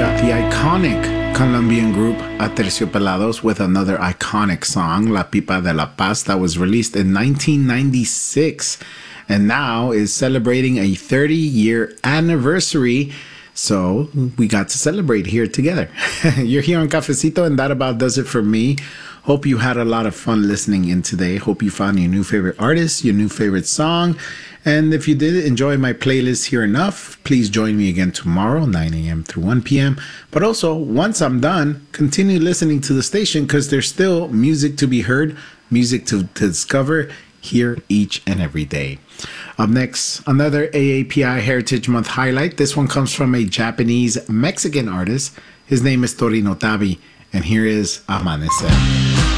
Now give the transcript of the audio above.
got the iconic Colombian group Aterciopelados with another iconic song, La Pipa de la Paz, that was released in 1996 and now is celebrating a 30-year anniversary. So we got to celebrate here together. You're here on Cafecito, and that about does it for me. Hope you had a lot of fun listening in today. Hope you found your new favorite artist, your new favorite song. And if you did enjoy my playlist here enough, please join me again tomorrow, 9 a.m. through 1 p.m. But also, once I'm done, continue listening to the station because there's still music to be heard, music to discover here each and every day. Up next, another AAPI Heritage Month highlight. This one comes from a Japanese Mexican artist. His name is Torino Tabi, and here is Amanecer.